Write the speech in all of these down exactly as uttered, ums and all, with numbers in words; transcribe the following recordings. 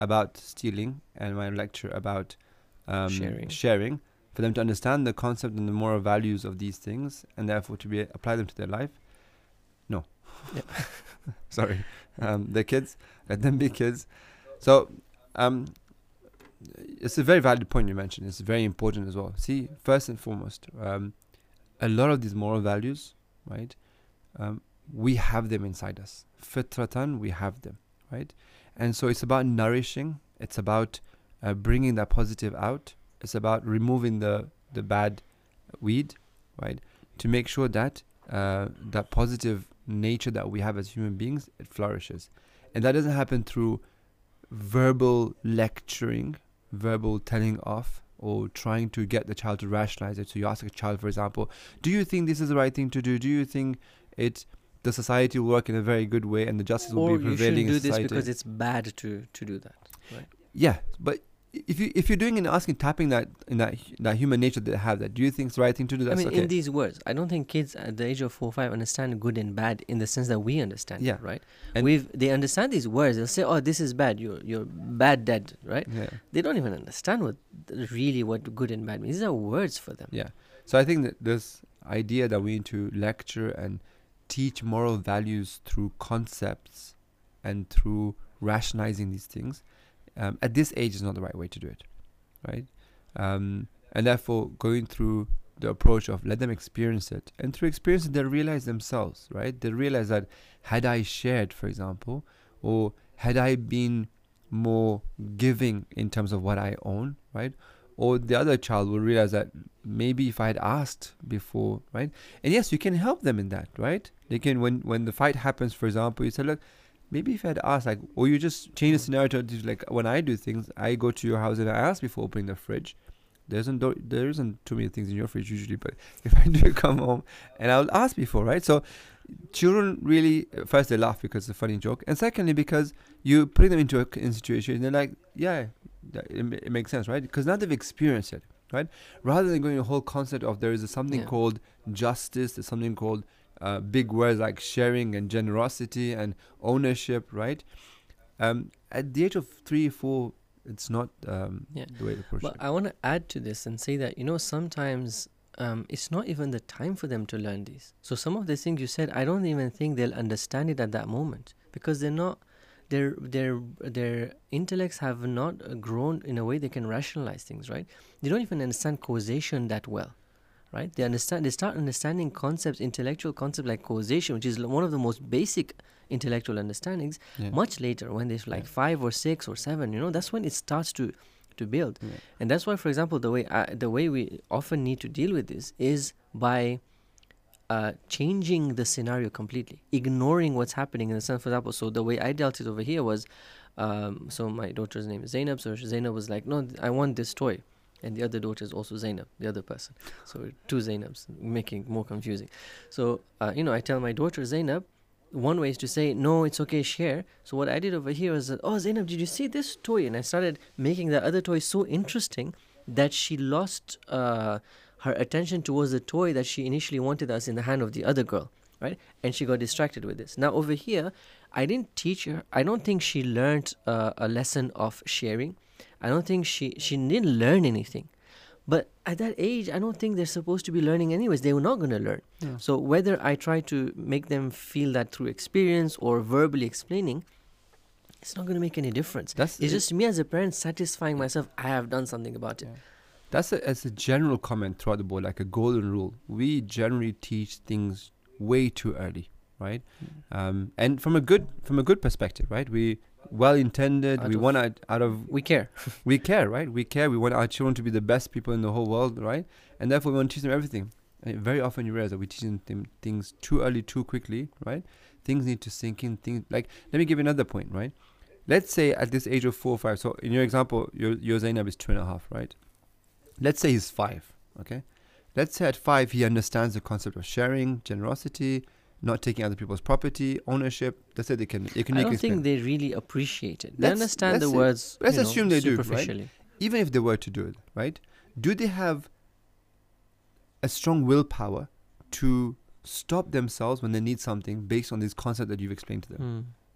about stealing and my lecture about um, Sharing. sharing, for them to understand the concept and the moral values of these things, and therefore to be apply them to their life. No, Yeah. sorry, um, they're kids. Let them be kids. So, um, it's a very valid point you mentioned. It's very important as well. See, first and foremost, um, a lot of these moral values, right? Um, we have them inside us. Fitratan, we have them, right? And so it's about nourishing. It's about uh, bringing that positive out. It's about removing the the bad weed, right? To make sure that uh, that positive nature that we have as human beings, it flourishes. And that doesn't happen through verbal lecturing, verbal telling off, or trying to get the child to rationalize it. So you ask a child, for example, do you think this is the right thing to do? Do you think it the society will work in a very good way and the justice will Or be you prevailing shouldn't in do this society? because it's bad to to do that, right? Yeah, but if you if you're doing and asking, tapping that in that that human nature that they have, that do you think it's the right thing to do? I That's mean, okay. in these words, I don't think kids at the age of four or five understand good and bad in the sense that we understand Yeah. it, right? And- We've they understand these words. They'll say, "Oh, this is bad. You're you're bad dad," right? Yeah. They don't even understand what really what good and bad means. These are words for them. Yeah. So I think that this idea that we need to lecture and teach moral values through concepts and through rationalizing these things, um, at this age is not the right way to do it, right? Um, and therefore going through the approach of let them experience it, and through experience it, they realize themselves, right? They realize that had I shared, for example, or had I been more giving in terms of what I own, right? Or the other child will realize that maybe if I had asked before, right? And yes, you can help them in that, right? They can, when when the fight happens, for example, you say, look, maybe if I had asked, like, or you just change the scenario to like when I do things, I go to your house and I ask before opening the fridge. There isn't do- there isn't too many things in your fridge usually, but if I do come home and I'll ask before, right? So children really, first they laugh because it's a funny joke, and secondly because you put them into a in situation and they're like, yeah, that, it, it makes sense, right? Because now they've experienced it, right? Rather than going the whole concept of there is a something Yeah. called justice, there's something called uh, big words like sharing and generosity and ownership, right? Um, at the age of three, four, it's not um, Yeah. the way to approach But it. I want to add to this and say that, you know, sometimes um, it's not even the time for them to learn these. So some of the things you said, I don't even think they'll understand it at that moment because they're not, their their their intellects have not uh, grown in a way they can rationalize things, right? They don't even understand causation that well, right? They understand, they start understanding concepts, intellectual concepts like causation, which is l- one of the most basic intellectual understandings, Yeah. much later when they're like Yeah. five or six or seven, you know, that's when it starts to to build. Yeah. And that's why, for example, the way I, the way we often need to deal with this is by uh, changing the scenario completely, ignoring what's happening in the sense, for example, so the way I dealt it over here was, um, so my daughter's name is Zainab, so Zainab was like, no, I want this toy. And the other daughter is also Zainab, the other person. So two Zainabs, making it more confusing. So, uh, you know, I tell my daughter Zainab, one way is to say, no, it's okay, share. So what I did over here was, that, oh, Zainab, did you see this toy? And I started making the other toy so interesting that she lost uh, her attention towards the toy that she initially wanted us in the hand of the other girl, right? And she got distracted with this. Now over here, I didn't teach her. I don't think she learned uh, a lesson of sharing. I don't think she, she didn't learn anything. But at that age, I don't think they're supposed to be learning anyways. They were not going to learn. Yeah. So whether I try to make them feel that through experience or verbally explaining, it's not going to make any difference. That's It's it- just me as a parent satisfying myself. I have done something about it. Yeah. That's a, as a general comment throughout the board, like a golden rule. We generally teach things way too early, right? Um, and from a good from a good perspective, right? We well intended. Out We of- want out, out of We care. we care, right? We care. We want our children to be the best people in the whole world, right? And therefore, we want to teach them everything. And very often, you realize that we teach them things too early, too quickly, right? Things need to sink in. Things like let me give you another point, right? Let's say at this age of four or five. So in your example, your your Zainab is two and a half, right? Let's say he's five, okay? Let's say at five he understands the concept of sharing, generosity, not taking other people's property, ownership. Let's say they can. They can I make don't explain. think they really appreciate it. They Let's- understand the let's say- words. let's you know, assume they do, right? superficially. Even if they were to do it, right? Do they have a strong willpower to stop themselves when they need something based on this concept that you've explained to them, Hmm.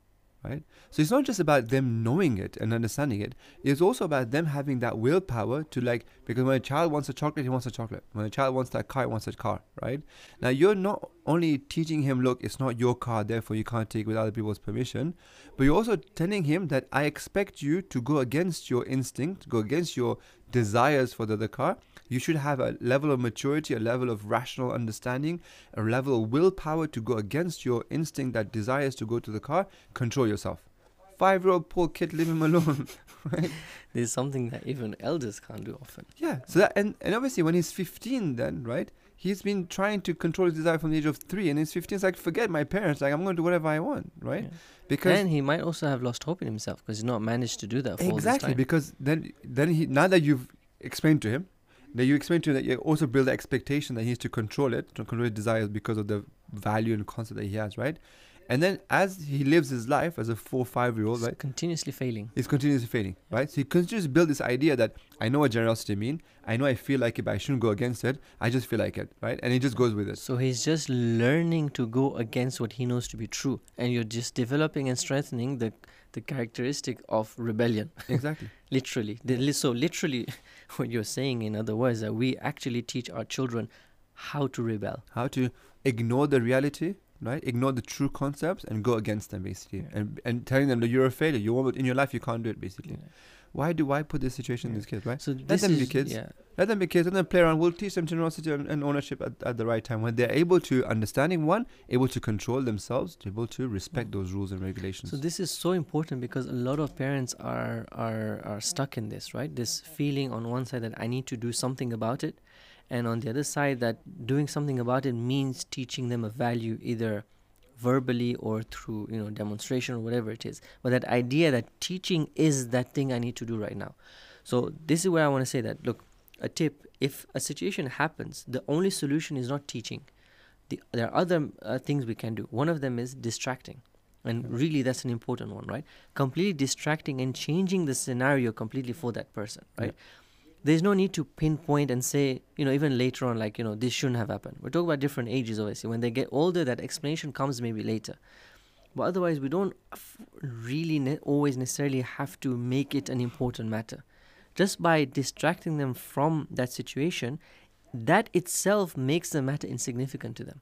right? So it's not just about them knowing it and understanding it. It's also about them having that willpower to, like, because when a child wants a chocolate, he wants a chocolate. When a child wants that car, he wants a car, right? Now you're not only teaching him, look, it's not your car, therefore you can't take it with other people's permission, but you're also telling him that I expect you to go against your instinct, go against your desires for the other car. You should have a level of maturity, a level of rational understanding, a level of willpower to go against your instinct that desires to go to the car. Control yourself. Five-year-old poor kid, leave him alone, right? This is something that even elders can't do often. Yeah. So that, and, and obviously when he's fifteen then, right, he's been trying to control his desire from the age of three, and he's fifteen, it's like, forget my parents, like, I'm going to do whatever I want, right? Yeah. Because and he might also have lost hope in himself because he's not managed to do that for all this exactly, time. because then then he, now that you've explained to him, that you explain to him that you also build the expectation that he has to control it, to control his desires because of the value and concept that he has, right? And then as he lives his life as a four, five-year-old, It's right, continuously failing. he's continuously failing, right? So he continues to build this idea that I know what generosity means, I know I feel like it, but I shouldn't go against it. I just feel like it, right? And he just goes with it. So he's just learning to go against what he knows to be true, and you're just developing and strengthening the the characteristic of rebellion. Exactly. Literally. The li- So literally, what you're saying, in other words, that we actually teach our children how to rebel. How to ignore the reality, right? Ignore the true concepts and go against them, basically. Yeah. And and telling them that you're a failure. You won't, in your life, you can't do it, basically. Yeah. Why do I put this situation in Yeah. these kids, right? So Let this them is, be kids. Yeah. Let them be kids. Let them play around. We'll teach them generosity and, and ownership at, at the right time. When they're able to, understanding one, able to control themselves, able to respect those rules and regulations. So this is so important because a lot of parents are are are stuck in this, right? This feeling on one side that I need to do something about it, and on the other side that doing something about it means teaching them a value, either verbally or through, you know, demonstration or whatever it is. But that idea that teaching is that thing I need to do right now. So this is where I want to say that, look, a tip, if a situation happens, the only solution is not teaching. The, there are other uh, things we can do. One of them is distracting. And really, that's an important one, right? Completely distracting and changing the scenario completely for that person, right? Yeah. There's no need to pinpoint and say, you know, even later on, like, you know, this shouldn't have happened. We're talking about different ages, obviously. When they get older, that explanation comes maybe later. But otherwise, we don't f- really ne- always necessarily have to make it an important matter. Just by distracting them from that situation, that itself makes the matter insignificant to them.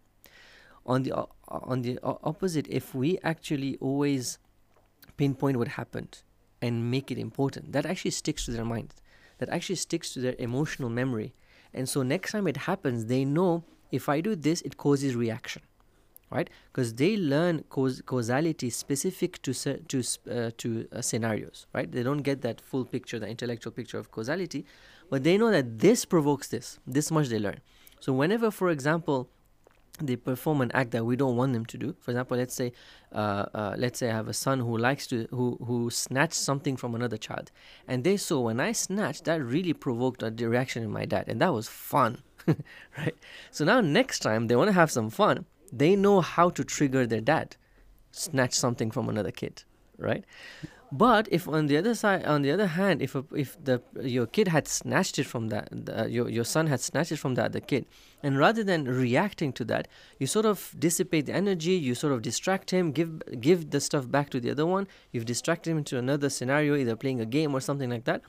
On the, uh, on the uh, opposite, if we actually always pinpoint what happened and make it important, that actually sticks to their mind. That actually sticks to their emotional memory. And so next time it happens, they know if I do this, it causes reaction, right? Because they learn caus- causality specific to se- to uh, to uh, scenarios, right? They don't get that full picture, the intellectual picture of causality, but they know that this provokes this. This much they learn. So whenever, for example, they perform an act that we don't want them to do. For example, let's say, uh, uh, let's say I have a son who likes to, who who snatched something from another child, and they saw when I snatched, that really provoked a reaction in my dad, and that was fun, right? So now next time they want to have some fun, they know how to trigger their dad, snatch something from another kid, right? But if on the other side, on the other hand, if a, if the your kid had snatched it from that, uh, your your son had snatched it from the other kid, and rather than reacting to that, you sort of dissipate the energy, you sort of distract him, give give the stuff back to the other one, you've distracted him into another scenario, either playing a game or something like that,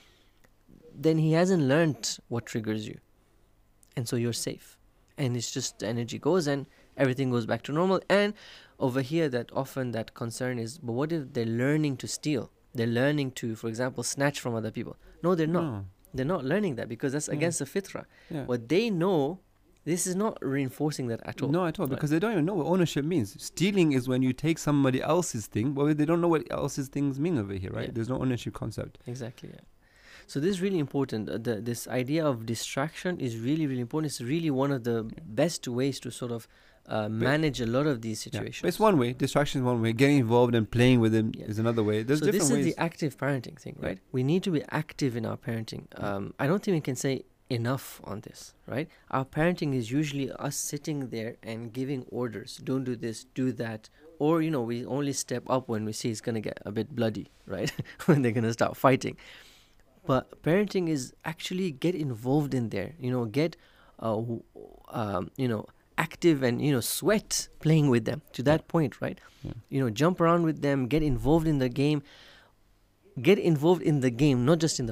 then he hasn't learned what triggers you, and so you're safe, and it's just the energy goes and everything goes back to normal. And over here, that often that concern is, but what if they're learning to steal? They're learning to, for example, snatch from other people. No, they're not. No. They're not learning that because that's Yeah. against the fitrah. Yeah. What they know, this is not reinforcing that at all. No, at all, Right. because they don't even know what ownership means. Stealing is when you take somebody else's thing, but they don't know what else's things mean over here, right? Yeah. There's no ownership concept. Exactly, yeah. So this is really important. Uh, the, this idea of distraction is really, really important. It's really one of the best ways to sort of uh, manage a lot of these Yeah. situations. But it's one way. Distraction is one way. Getting involved and playing with them Yeah. is another way. There's so different this is ways. the active parenting thing, Yeah. right? We need to be active in our parenting. Um, I don't think we can say enough on this, right? Our parenting is usually us sitting there and giving orders. Don't do this, do that. Or, you know, we only step up when we see it's going to get a bit bloody, right? When they're going to start fighting. But parenting is actually get involved in there, you know, get, uh, w- um, you know, active and, you know, sweat playing with them to that point, right? Yeah. You know, jump around with them, get involved in the game. Get involved in the game, not just in the